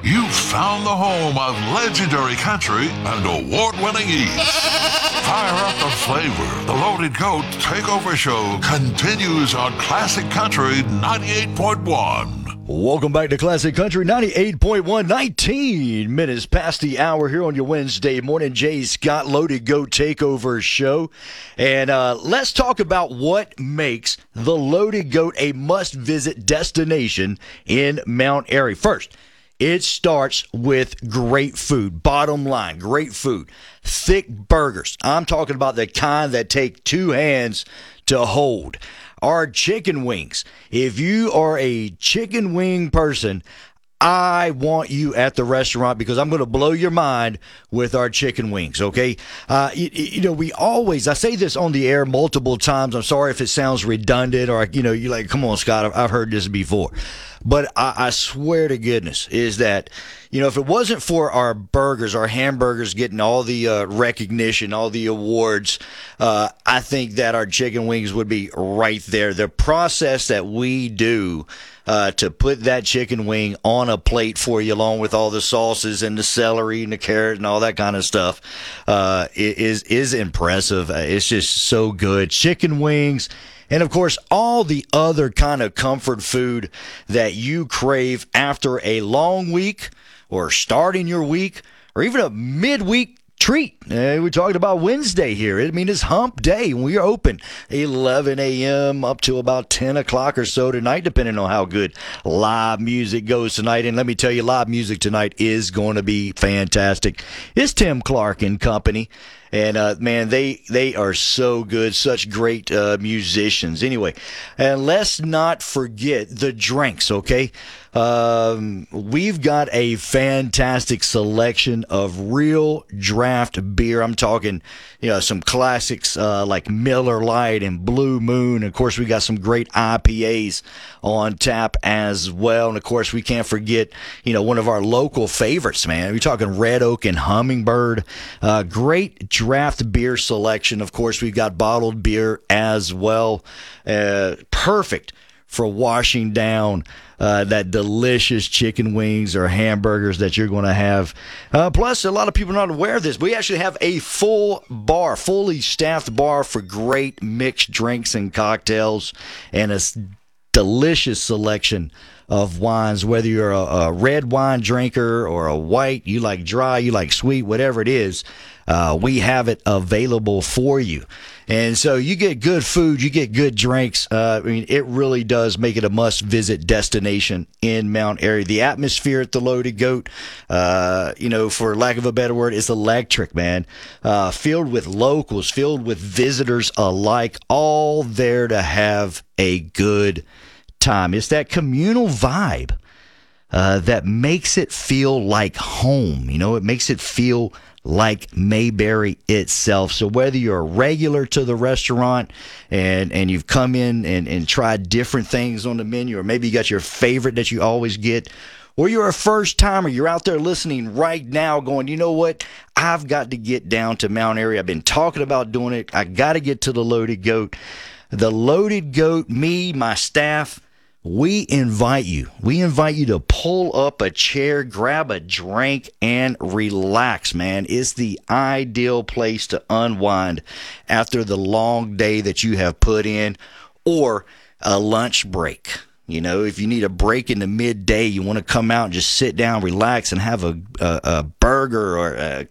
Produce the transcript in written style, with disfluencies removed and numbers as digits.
You've found the home of legendary country and award-winning eats. Fire up the flavor. The Loaded Goat Takeover Show continues on Classic Country 98.1. Welcome back to Classic Country 98.1, 19 minutes past the hour here on your Wednesday morning. Jay Scott Loaded Goat Takeover Show. And let's talk about what makes the Loaded Goat a must-visit destination in Mount Airy. First, it starts with great food. Bottom line, great food. Thick burgers. I'm talking about the kind that take two hands to hold. Our chicken wings. If you are a chicken wing person, I want you at the restaurant because I'm going to blow your mind with our chicken wings, okay? We always, I say this on the air multiple times. I'm sorry if it sounds redundant or, you're like, come on, Scott, I've heard this before. But I swear to goodness is that, if it wasn't for our burgers, our hamburgers getting all the recognition, all the awards, I think that our chicken wings would be right there. The process that we do to put that chicken wing on a plate for you, along with all the sauces and the celery and the carrot and all that kind of stuff, is impressive. It's just so good. Chicken wings. And, of course, all the other kind of comfort food that you crave after a long week or starting your week or even a midweek treat. We're talking about Wednesday here. It's hump day. We are open 11 a.m. up to about 10 o'clock or so tonight, depending on how good live music goes tonight. And let me tell you, live music tonight is going to be fantastic. It's Tim Clark and company. And, man, they are so good, such great musicians. Anyway, and let's not forget the drinks, okay? We've got a fantastic selection of real draft beer. I'm talking, some classics like Miller Lite and Blue Moon. Of course, we got some great IPAs on tap as well. And, of course, we can't forget, one of our local favorites, man. We're talking Red Oak and Hummingbird. Great draft beer selection. Of course, we've got bottled beer as well. Perfect for washing down that delicious chicken wings or hamburgers that you're going to have. Plus, a lot of people are not aware of this. We actually have a fully staffed bar for great mixed drinks and cocktails and a delicious selection of wines, whether you're a red wine drinker or a white, you like dry, you like sweet, whatever it is, we have it available for you. And so you get good food, you get good drinks. It really does make it a must-visit destination in Mount Airy. The atmosphere at the Loaded Goat, for lack of a better word, is electric, man. Filled with locals, filled with visitors alike, all there to have a good time. It's that communal vibe that makes it feel like home. It makes it feel like Mayberry itself. So whether you're a regular to the restaurant and you've come in and tried different things on the menu, or maybe you got your favorite that you always get, or you're a first timer, you're out there listening right now going, you know what? I've got to get down to Mount Airy. I've been talking about doing it. I got to get to the Loaded Goat. The Loaded Goat, me, my staff, we invite you to pull up a chair, grab a drink, and relax, man. It's the ideal place to unwind after the long day that you have put in, or a lunch break. If you need a break in the midday, you want to come out and just sit down, relax, and have a burger or a